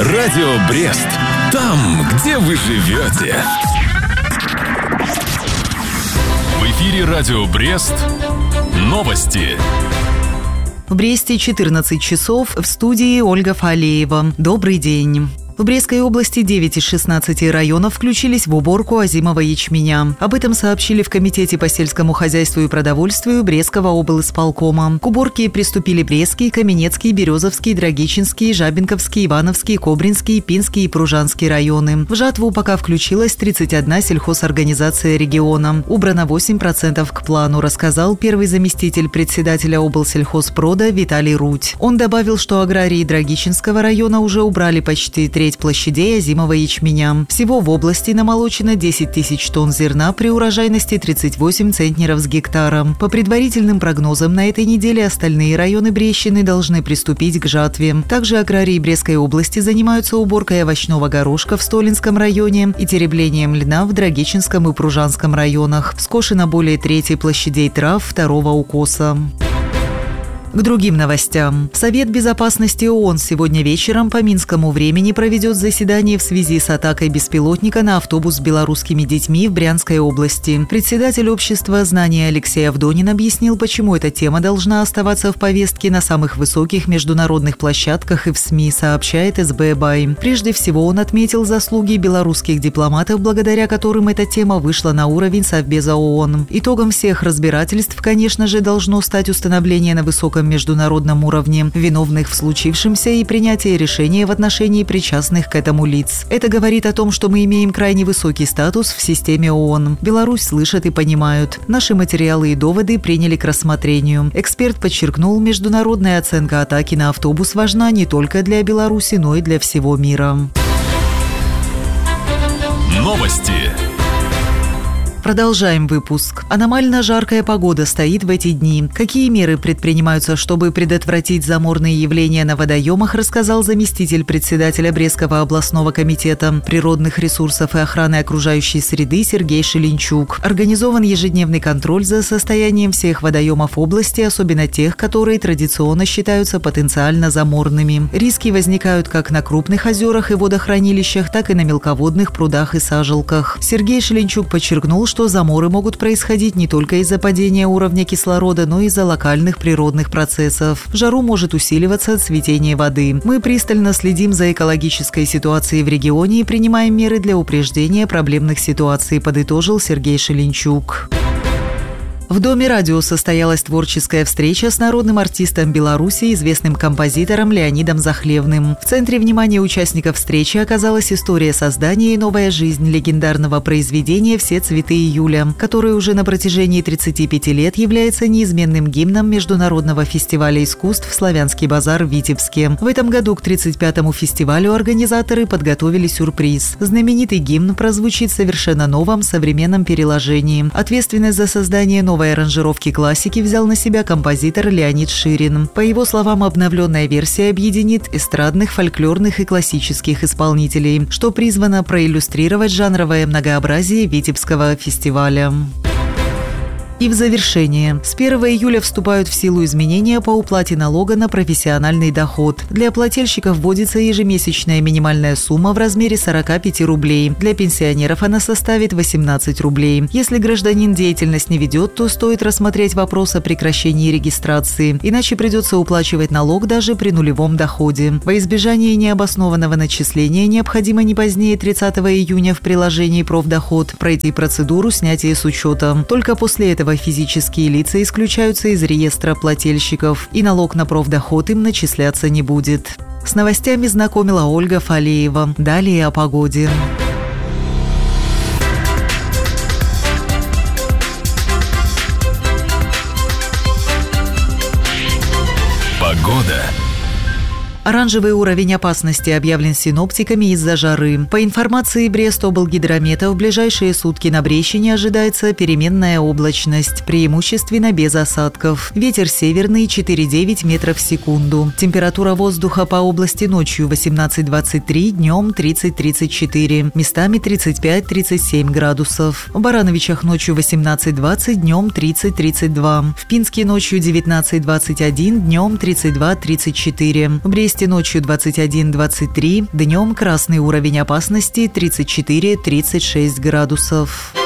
Радио Брест. Там, где вы живете. В эфире Радио Брест. Новости. В Бресте 14 часов, в студии Ольга Фалеева. Добрый день. В Брестской области 9 из 16 районов включились в уборку озимого ячменя. Об этом сообщили в Комитете по сельскому хозяйству и продовольствию Брестского облисполкома. К уборке приступили Брестский, Каменецкий, Березовский, Драгичинский, Жабинковский, Ивановский, Кобринский, Пинский и Пружанский районы. В жатву пока включилась 31 сельхозорганизация региона. Убрано 8% к плану, рассказал первый заместитель председателя облсельхозпрода Виталий Рудь. Он добавил, что аграрии Драгичинского района уже убрали почти треть площадей озимого ячменя. Всего в области намолочено 10 тысяч тонн зерна при урожайности 38 центнеров с гектара. По предварительным прогнозам, на этой неделе остальные районы Брестщины должны приступить к жатве. Также аграрии Брестской области занимаются уборкой овощного горошка в Столинском районе и тереблением льна в Драгичинском и Пружанском районах. Скошено более трети площадей трав второго укоса. К другим новостям. Совет безопасности ООН сегодня вечером по минскому времени проведет заседание в связи с атакой беспилотника на автобус с белорусскими детьми в Брянской области. Председатель общества знания Алексей Авдонин объяснил, почему эта тема должна оставаться в повестке на самых высоких международных площадках и в СМИ, сообщает СБ Бай. Прежде всего, он отметил заслуги белорусских дипломатов, благодаря которым эта тема вышла на уровень Совбеза ООН. Итогом всех разбирательств, конечно же, должно стать установление на высоком международном уровне виновных в случившемся и принятие решения в отношении причастных к этому лиц. Это говорит о том, что мы имеем крайне высокий статус в системе ООН. Беларусь слышат и понимают. Наши материалы и доводы приняли к рассмотрению. Эксперт подчеркнул, международная оценка атаки на автобус важна не только для Беларуси, но и для всего мира. Новости. Продолжаем выпуск. Аномально жаркая погода стоит в эти дни. Какие меры предпринимаются, чтобы предотвратить заморные явления на водоемах, рассказал заместитель председателя Брестского областного комитета природных ресурсов и охраны окружающей среды Сергей Шеленчук. Организован ежедневный контроль за состоянием всех водоемов области, особенно тех, которые традиционно считаются потенциально заморными. Риски возникают как на крупных озерах и водохранилищах, так и на мелководных прудах и сажалках. Сергей Шеленчук подчеркнул, что заморы могут происходить не только из-за падения уровня кислорода, но и из-за локальных природных процессов. В жару может усиливаться цветение воды. Мы пристально следим за экологической ситуацией в регионе и принимаем меры для упреждения проблемных ситуаций, подытожил Сергей Шеленчук. В Доме радио состоялась творческая встреча с народным артистом Беларуси, известным композитором Леонидом Захлевным. В центре внимания участников встречи оказалась история создания и новая жизнь легендарного произведения «Все цветы июля», которое уже на протяжении 35 лет является неизменным гимном Международного фестиваля искусств «Славянский базар» в Витебске. В этом году к 35-му фестивалю организаторы подготовили сюрприз. Знаменитый гимн прозвучит в совершенно новом современном переложении. Ответственность за создание новой аранжировки классики взял на себя композитор Леонид Ширин. По его словам, обновленная версия объединит эстрадных, фольклорных и классических исполнителей, что призвано проиллюстрировать жанровое многообразие Витебского фестиваля. И в завершение. С 1 июля вступают в силу изменения по уплате налога на профессиональный доход. Для плательщиков вводится ежемесячная минимальная сумма в размере 45 рублей. Для пенсионеров она составит 18 рублей. Если гражданин деятельность не ведет, то стоит рассмотреть вопрос о прекращении регистрации. Иначе придется уплачивать налог даже при нулевом доходе. Во избежание необоснованного начисления необходимо не позднее 30 июня в приложении «Профдоход» пройти процедуру снятия с учета. Только после этого физические лица исключаются из реестра плательщиков, и налог на профдоход им начисляться не будет. С новостями знакомила Ольга Фалеева. Далее о погоде. Погода. Оранжевый уровень опасности объявлен синоптиками из-за жары. По информации Брест-облгидромета, в ближайшие сутки на Брестщине ожидается переменная облачность, преимущественно без осадков. Ветер северный 4,9 метров в секунду. Температура воздуха по области ночью 18-23, днем 30-34, местами 35-37 градусов. В Барановичах ночью 18-20, днем 30-32. В Пинске ночью 19-21, днем 32-34. В Бресте области ночью 21-23, днем красный уровень опасности 34-36 градусов.